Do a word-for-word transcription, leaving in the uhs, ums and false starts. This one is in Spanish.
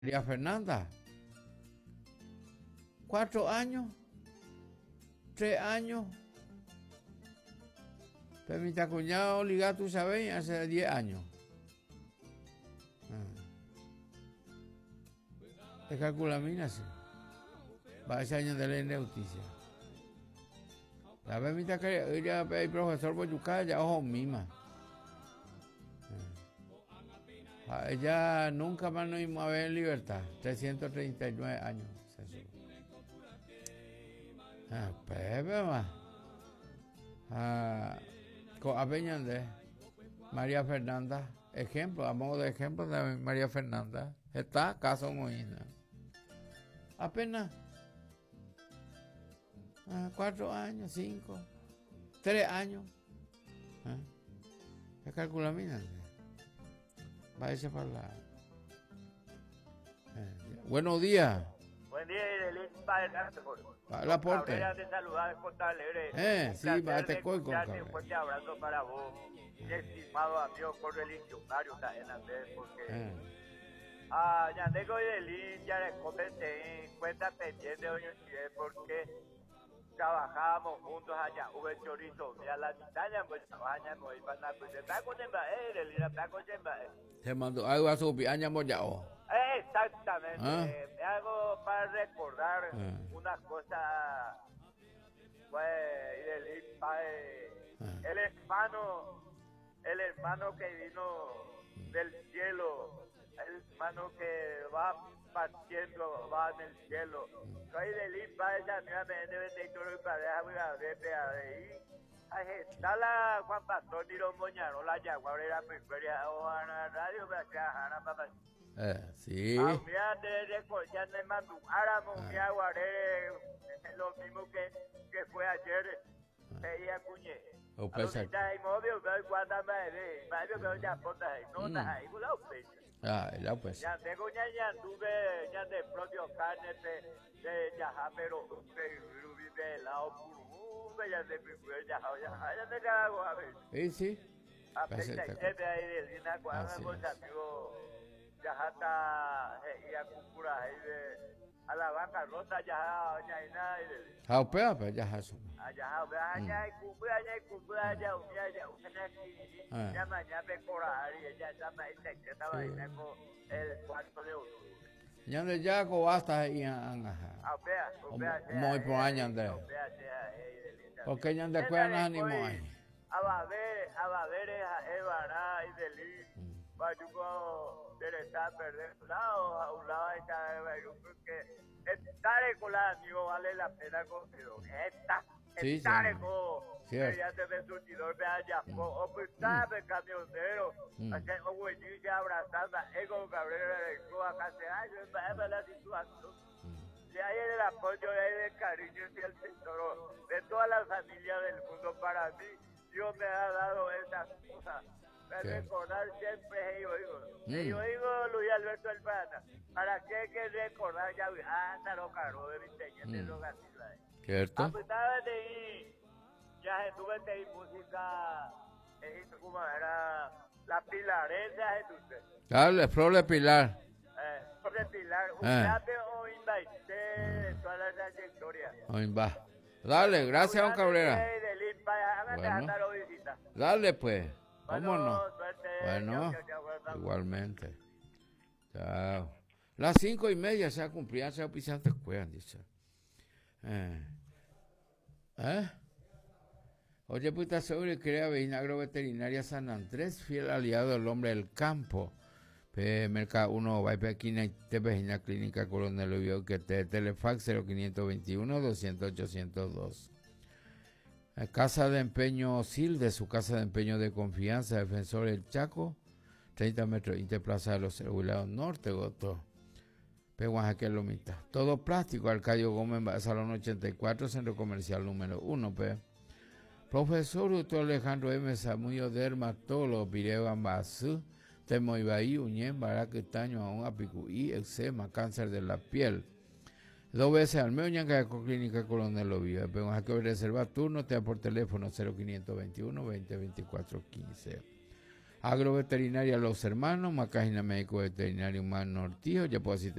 María Fernanda. Cuatro años. Tres años. Pero mi cuñado ligado, tú sabes, hace diez años. Ah. Te calcula mina, sí. Va a ese año de ley de justicia. La vez mi ella el profesor Boyucá, ya ojo mima. Ah. Ella nunca más nos íbamos a ver en libertad. trescientos treinta y nueve años. Ah, Pepe, ma. Ah, a Peñandé. María Fernanda. Ejemplo, a modo de ejemplo de María Fernanda. Está caso Moina. Apenas ah, cuatro años, cinco, tres años. ¿Eh? ¿Qué calcula mi nada? Váyase para la. Eh, buenos días. Buen día, Idelín, padre. Para aporte. De saludar, contarle. Eh, sí, va a te coy con un fuerte abrazo para vos, mi estimado amigo por religionario, también Andrés, porque. Eh. Ah, ya tengo Idelín, ya le comenté en cuenta pendiente de Doña Chile, porque trabajábamos juntos allá, hubo chorizo, mira la montaña, pues trabajan, pues iban a pues está con el Idelín, está con el se mandó algo a su piaña mollao. Exactamente, ¿ah? eh, me hago para recordar ah. una cosa, pues, el, ah. el hermano, el hermano que vino mm. del cielo, el hermano que va partiendo, va en el cielo. Soy del IPA, esa mía me debe de todo el pareja, voy a ver, a ver. Está la Juan Pastor y los Moñaros, la Yaguarera, Pecuaria, o a la radio, me acá, papá. Eh, sí. Ah, mira, de ya me mandó Áramo, mi aguaré, lo mismo que, que fue ayer, ahí a Cuñé. O pesa. Ahí móvil, veo cuando me ve, veo que ya ponta ahí, no está ahí, la pesa. Ah, la pues. Ya tengo ya ya tuve ya de propio carne de de ya pero pero vive lado puro, ya de ya ya ya te cago a ver. Sí, sí. A pesar de ahí de una cuadra cosa amigo ya está y a cultura ahí de a la vaca rota ya ya y nada de ah pea pues ya eso allá allá y cultura allá y cultura allá ya ya una aquí ya mañana me corar y ya ya me dice que estaba ahí con el cuarto de octubre ya de ya co hasta ahí an a pea pea muy por año ande porque ya de cuernas ni muy a va ver a va ver es vara y del Bayuco derecha perder un lado a un lado está porque estar con la amigo vale la pena considero esta estar con ya te ves surtidor de allá o pues sabe camionero hacer un güeyito abrazando ego Gabriela de Cuba casi años para la situación y ahí el apoyo y el cariño y el tesoro de toda la familia del mundo para mí Dios me ha dado esas cosas recordar siempre yo digo mm. yo digo Luis Alberto El Pana para qué hay que recordar ya anda lo caro de Viteña de los gatitos cierto a pesar de ahí ya estuve de música eh, como era la pilarense entonces dale Flor de Pilar eh, Flor de Pilar un eh. rape o invite de toda la trayectoria o inva dale gracias don Cabrera bueno. Dale pues ¿cómo no? Bueno, igualmente. Chao. Las cinco y media se ha cumplido, se ha pisado escuelas, dice. Eh. ¿Eh? Oye, puta, seguro que crea Vecinagro Veterinaria San Andrés, fiel aliado del hombre del campo. P Mercado uno, va a Pequina y Te Vecina Clínica Coronel Oviedo, que te Telefax cero quinientos veintiuno, doscientos, ochocientos dos. Casa de Empeño SIL, de su casa de empeño de confianza, Defensor El Chaco, treinta metros, Interplaza de los Jubilados Norte, Goto, Peguajaque Lomita. Todo plástico, Arcadio Gómez, Salón ochenta y cuatro, Centro Comercial número uno, P. Profesor Doctor Alejandro M. Samuyo, dermatólogo, Pireo Ambazú, Temoibaí, Uñén, Baraquetaño, Aún, Apicuí, Eczema, cáncer de la piel. Dos veces al mes, Ñanca Clínica Coronel Oviedo. Pero hay que reservar turno, te da por teléfono cero quinientos veintiuno, veinte, veinticuatro, quince. Agroveterinaria Los Hermanos, Macágina Médico Veterinario Humano Ortijo, ya puedo asistir